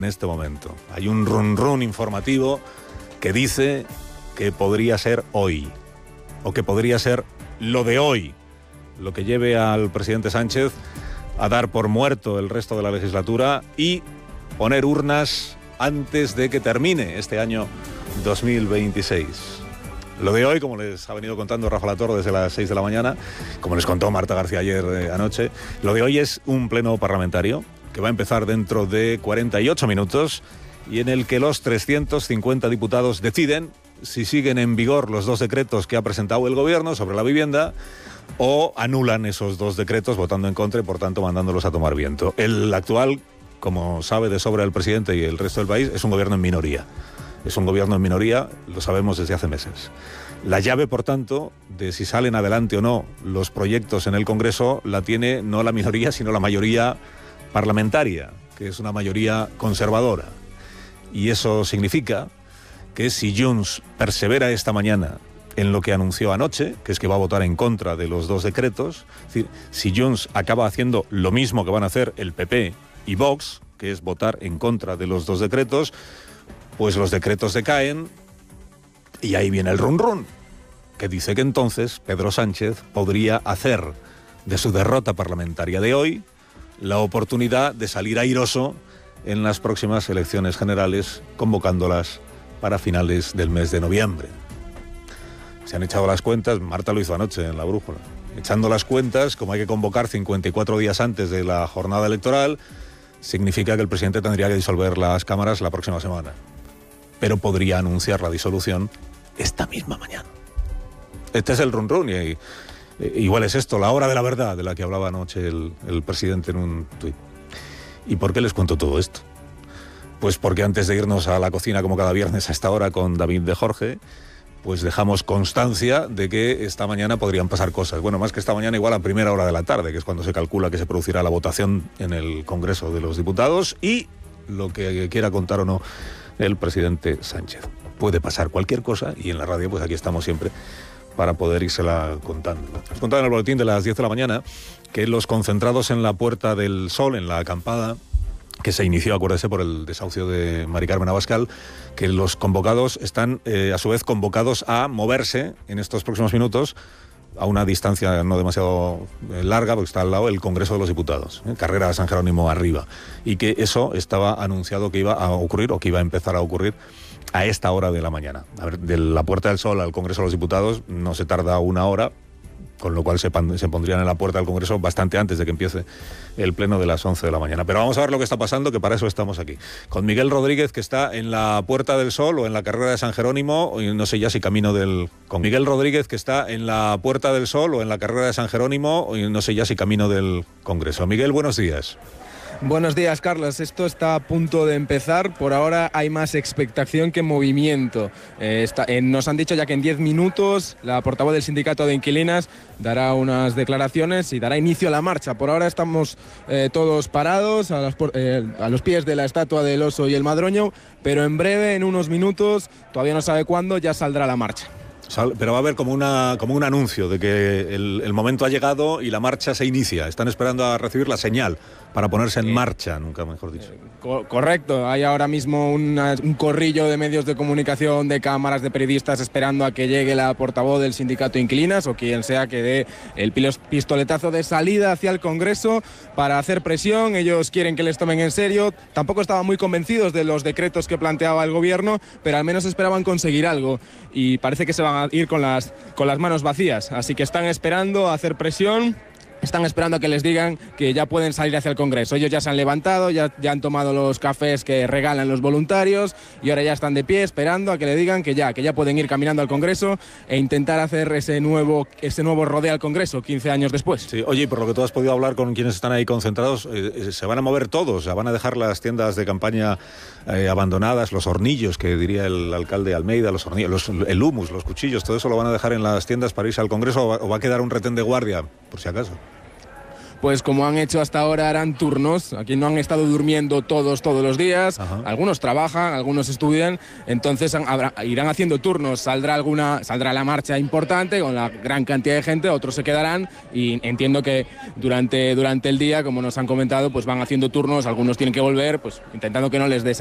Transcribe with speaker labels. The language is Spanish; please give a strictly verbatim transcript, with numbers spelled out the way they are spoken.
Speaker 1: En este momento hay un run run informativo que dice que podría ser hoy, o que podría ser lo de hoy, lo que lleve al presidente Sánchez a dar por muerto el resto de la legislatura y poner urnas antes de que termine este año dos mil veintiséis. Lo de hoy, como les ha venido contando Rafa Latorre desde las seis de la mañana, como les contó Marta García ayer eh, anoche, lo de hoy es un pleno parlamentario que va a empezar dentro de cuarenta y ocho minutos y en el que los trescientos cincuenta diputados deciden si siguen en vigor los dos decretos que ha presentado el gobierno sobre la vivienda o anulan esos dos decretos votando en contra y por tanto mandándolos a tomar viento. El actual, como sabe de sobra el presidente y el resto del país, es un gobierno en minoría. Es un gobierno en minoría, lo sabemos desde hace meses. La llave, por tanto, de si salen adelante o no los proyectos en el Congreso la tiene no la minoría, sino la mayoría parlamentaria, que es una mayoría conservadora. Y eso significa que si Junts persevera esta mañana en lo que anunció anoche, que es que va a votar en contra de los dos decretos, es decir, si Junts acaba haciendo lo mismo que van a hacer el P P y Vox, que es votar en contra de los dos decretos, pues los decretos decaen y ahí viene el run run, que dice que entonces Pedro Sánchez podría hacer de su derrota parlamentaria de hoy la oportunidad de salir airoso en las próximas elecciones generales, convocándolas para finales del mes de noviembre. Se han echado las cuentas, Marta lo hizo anoche en La Brújula, echando las cuentas, como hay que convocar cincuenta y cuatro días antes de la jornada electoral, significa que el presidente tendría que disolver las cámaras la próxima semana, pero podría anunciar la disolución esta misma mañana. Este es el run run y, y igual es esto, la hora de la verdad de la que hablaba anoche el, el presidente en un tuit. ¿Y por qué les cuento todo esto? Pues porque antes de irnos a la cocina como cada viernes a esta hora con David de Jorge, pues dejamos constancia de que esta mañana podrían pasar cosas. Bueno, más que esta mañana, igual a primera hora de la tarde, que es cuando se calcula que se producirá la votación en el Congreso de los Diputados y lo que quiera contar o no el presidente Sánchez. Puede pasar cualquier cosa y en la radio, pues aquí estamos siempre para poder írsela contando. Os contaba en el boletín de las diez de la mañana que los concentrados en la Puerta del Sol, en la acampada, que se inició, acuérdese, por el desahucio de Mari Carmen Abascal, que los convocados están, eh, a su vez, convocados a moverse en estos próximos minutos a una distancia no demasiado larga, porque está al lado el Congreso de los Diputados, ¿eh? Carrera de San Jerónimo arriba, y que eso estaba anunciado que iba a ocurrir, o que iba a empezar a ocurrir, a esta hora de la mañana. A ver, de la Puerta del Sol al Congreso de los Diputados no se tarda una hora, con lo cual se, pan, se pondrían en la puerta del Congreso bastante antes de que empiece el pleno de las once de la mañana. Pero vamos a ver lo que está pasando, que para eso estamos aquí. Con Miguel Rodríguez, que está en la Puerta del Sol o en la Carrera de San Jerónimo, y no sé ya si camino del... Con Miguel Rodríguez, que está en la Puerta del Sol o en la Carrera de San Jerónimo, y no sé ya si camino del Congreso. Miguel, buenos días.
Speaker 2: Buenos días, Carlos. Esto está a punto de empezar. Por ahora hay más expectación que movimiento. Eh, está, eh, nos han dicho ya que en diez minutos la portavoz del sindicato de inquilinas dará unas declaraciones y dará inicio a la marcha. Por ahora estamos eh, todos parados a, las, eh, a los pies de la estatua del oso y el madroño, pero en breve, en unos minutos, todavía no sabe cuándo, ya saldrá la marcha.
Speaker 1: Pero va a haber como, una, como un anuncio de que el, el momento ha llegado y la marcha se inicia. Están esperando a recibir la señal para ponerse en marcha, nunca mejor dicho.
Speaker 2: Co- correcto, hay ahora mismo una, un corrillo de medios de comunicación, de cámaras, de periodistas esperando a que llegue la portavoz del sindicato de inquilinas o quien sea que dé el pistoletazo de salida hacia el Congreso para hacer presión. Ellos quieren que les tomen en serio. Tampoco estaban muy convencidos de los decretos que planteaba el gobierno, pero al menos esperaban conseguir algo y parece que se van a ir con las, con las manos vacías. Así que están esperando a hacer presión. Están esperando a que les digan que ya pueden salir hacia el Congreso. Ellos ya se han levantado, ya, ya han tomado los cafés que regalan los voluntarios y ahora ya están de pie esperando a que le digan que ya, que ya pueden ir caminando al Congreso e intentar hacer ese nuevo, ese nuevo rodeo al Congreso quince años después.
Speaker 1: Sí, oye, y por lo que tú has podido hablar con quienes están ahí concentrados, eh, se van a mover todos, se van a dejar las tiendas de campaña eh, abandonadas, los hornillos, que diría el alcalde Almeida, los hornillos, los, el humus, los cuchillos, todo eso lo van a dejar en las tiendas para irse al Congreso o va, o va a quedar un retén de guardia, por si acaso.
Speaker 2: pues como han hecho hasta ahora, harán turnos. Aquí no han estado durmiendo todos, todos los días. Ajá. Algunos trabajan, algunos estudian, entonces habrá, irán haciendo turnos. Saldrá alguna, saldrá la marcha importante con la gran cantidad de gente, otros se quedarán y entiendo que durante, durante el día, como nos han comentado, pues van haciendo turnos, algunos tienen que volver, pues intentando que no les des